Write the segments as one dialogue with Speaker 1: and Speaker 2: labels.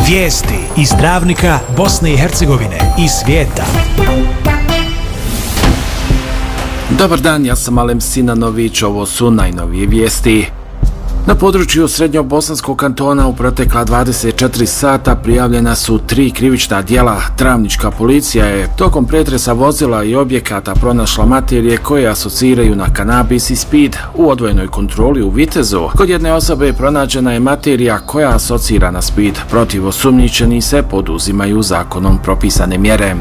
Speaker 1: Vijesti iz Travnika, Bosne i Hercegovine i svijeta.
Speaker 2: Dobar dan, ja sam Alem Sinanović, ovo su najnovije vijesti. Na području Srednjobosanskog kantona u protekla 24 sata prijavljena su 3 krivična djela. Travnička policija je tokom pretresa vozila i objekata pronašla materije koje asociraju na kanabis i speed. U odvojenoj kontroli u Vitezu kod jedne osobe pronađena je materija koja asocira na speed. Protiv osumnjičenih se poduzimaju zakonom propisane mjere.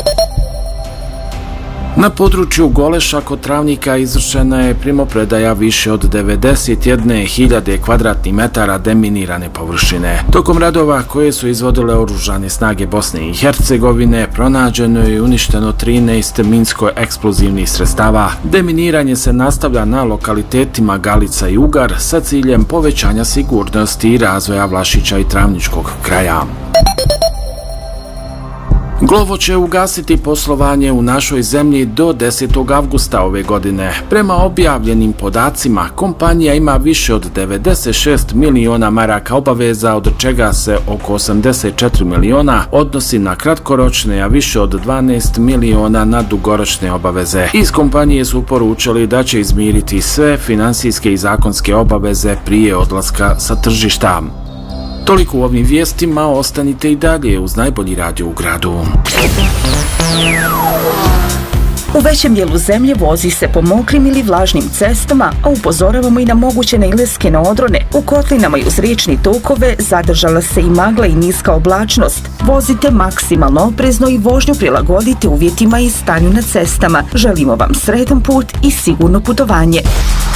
Speaker 2: Na području Goleša kod Travnika izvršena je primopredaja više od 91.000 kvadratnih metara deminirane površine. Tokom radova koje su izvodile oružane snage Bosne i Hercegovine pronađeno je i uništeno 13 minsko-eksplozivnih sredstava. Deminiranje se nastavlja na lokalitetima Galica i Ugar sa ciljem povećanja sigurnosti i razvoja Vlašića i Travničkog kraja. Glovo će ugasiti poslovanje u našoj zemlji do 10. avgusta ove godine. Prema objavljenim podacima, kompanija ima više od 96 miliona maraka obaveza, od čega se oko 84 miliona odnosi na kratkoročne, a više od 12 miliona na dugoročne obaveze. Iz kompanije su poručili da će izmiriti sve finansijske i zakonske obaveze prije odlaska sa tržišta. Toliko u ovim vijestima, ostanite i dalje uz najbolji radio u gradu.
Speaker 3: U većem dijelu zemlje vozi se po mokrim ili vlažnim cestama, a upozoravamo i na moguće nailaske na odrone. U kotlinama i uz riječni tokove zadržala se i magla i niska oblačnost. Vozite maksimalno oprezno i vožnju prilagodite uvjetima i stanju na cestama. Želimo vam sretan put i sigurno putovanje.